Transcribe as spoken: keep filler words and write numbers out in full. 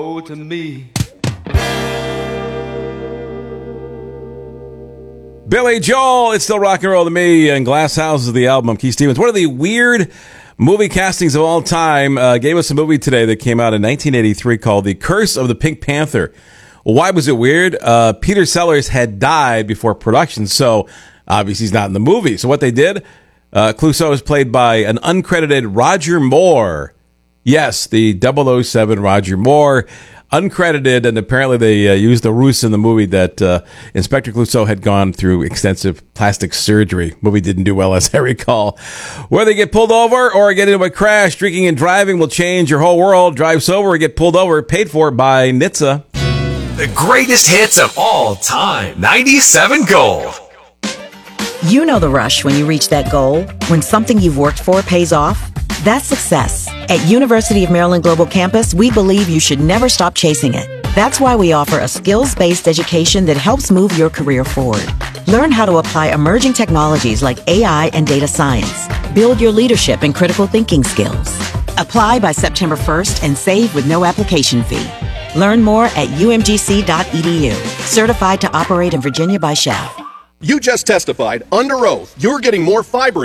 Oh, to me. Billy Joel, It's Still Rock and Roll to Me, and Glass House is the album. I'm Keith Stevens. One of the weird movie castings of all time uh, gave us a movie today that came out in nineteen eighty-three called The Curse of the Pink Panther. Well, why was it weird? Uh, Peter Sellers had died before production, so obviously he's not in the movie. So what they did, uh, Clouseau was played by an uncredited Roger Moore. Yes, the double oh seven Roger Moore, uncredited, and apparently they uh, used the ruse in the movie that uh, Inspector Clouseau had gone through extensive plastic surgery. Movie didn't do well, as I recall. Whether you get pulled over or get into a crash, drinking and driving will change your whole world. Drive sober or get pulled over, paid for by N H T S A. The greatest hits of all time. ninety-seven Gold. You know the rush when you reach that goal, when something you've worked for pays off. That's success. At University of Maryland Global Campus, we believe you should never stop chasing it. That's why we offer a skills-based education that helps move your career forward. Learn how to apply emerging technologies like A I and data science. Build your leadership and critical thinking skills. Apply by September first and save with no application fee. Learn more at u m g c dot e d u. Certified to operate in Virginia by S C H A F. You just testified under oath you're getting more fiber